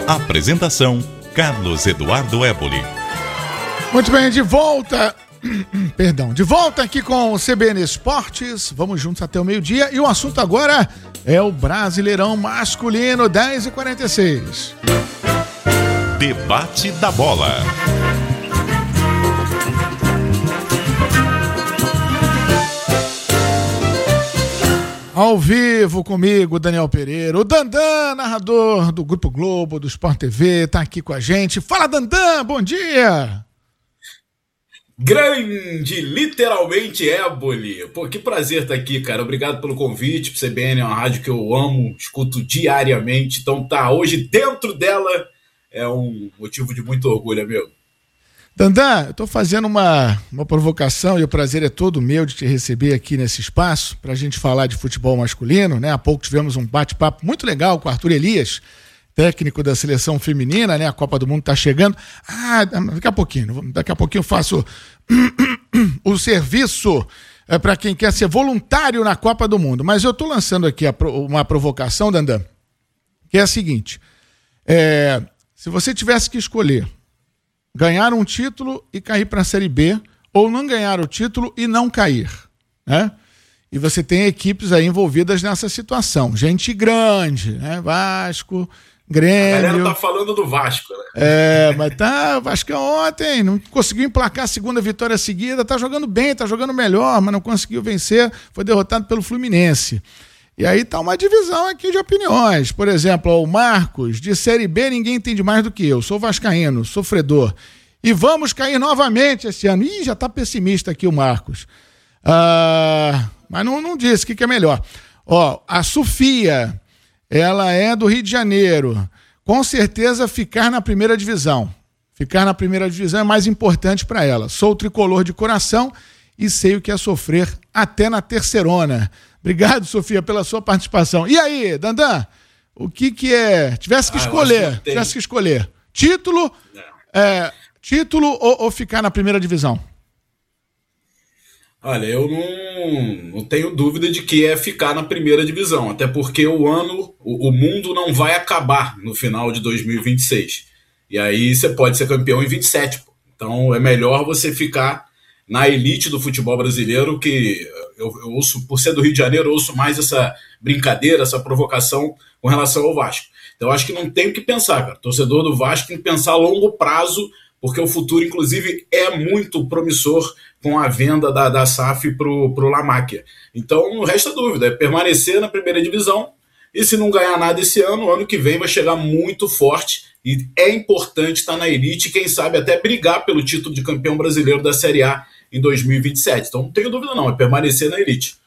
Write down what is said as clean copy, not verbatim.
Apresentação: Carlos Eduardo Éboli. Muito bem, de volta. De volta aqui com o CBN Esportes. Vamos juntos até o meio-dia. E o assunto agora é o Brasileirão Masculino, 10h46. Debate da Bola. Ao vivo comigo, Daniel Pereira. O Dandan, narrador do Grupo Globo, do Sport TV, tá aqui com a gente. Fala, Dandan, bom dia! Grande, literalmente Éboli. Pô, que prazer estar aqui, cara. Obrigado pelo convite. O CBN é uma rádio que eu amo, escuto diariamente. Então tá hoje dentro dela é um motivo de muito orgulho, amigo. Dandan, eu tô fazendo uma provocação e o prazer é todo meu de te receber aqui nesse espaço pra gente falar de futebol masculino, né? Há pouco tivemos um bate-papo muito legal com o Arthur Elias, técnico da seleção feminina, né? A Copa do Mundo tá chegando. Daqui a pouquinho eu faço o serviço para quem quer ser voluntário na Copa do Mundo. Mas eu tô lançando aqui uma provocação, Dandan, que é a seguinte. Se você tivesse que escolher ganhar um título e cair para a Série B, ou não ganhar o título e não cair, né? E você tem equipes aí envolvidas nessa situação. Gente grande, né? Vasco, Grêmio. A galera tá falando do Vasco, né? Mas o Vasco ontem não conseguiu emplacar a segunda vitória seguida, tá jogando bem, tá jogando melhor, mas não conseguiu vencer, foi derrotado pelo Fluminense. E aí tá uma divisão aqui de opiniões. Por exemplo, o Marcos, de Série B ninguém entende mais do que eu. Sou vascaíno, sofredor. E vamos cair novamente esse ano. Ih, já tá pessimista aqui o Marcos. Mas não disse o que é melhor. Ó, a Sofia, ela é do Rio de Janeiro. Com certeza ficar na primeira divisão. Ficar na primeira divisão é mais importante para ela. Sou tricolor de coração e sei o que é sofrer até na terceirona. Obrigado, Sofia, pela sua participação. E aí, Dandan, o que é? Tivesse que escolher. Título, título ou ficar na primeira divisão? Olha, eu não tenho dúvida de que é ficar na primeira divisão, até porque o mundo não vai acabar no final de 2026. E aí você pode ser campeão em 27. Então é melhor você ficar na elite do futebol brasileiro, que eu ouço, por ser do Rio de Janeiro, eu ouço mais essa brincadeira, essa provocação com relação ao Vasco. Então eu acho que não tem o que pensar, cara. O torcedor do Vasco tem que pensar a longo prazo, porque o futuro, inclusive, é muito promissor com a venda da SAF pro La Máquia. Então não resta dúvida, é permanecer na primeira divisão, e se não ganhar nada esse ano, o ano que vem vai chegar muito forte, e é importante estar na elite, quem sabe até brigar pelo título de campeão brasileiro da Série A em 2027. Então não tenho dúvida não, é permanecer na elite.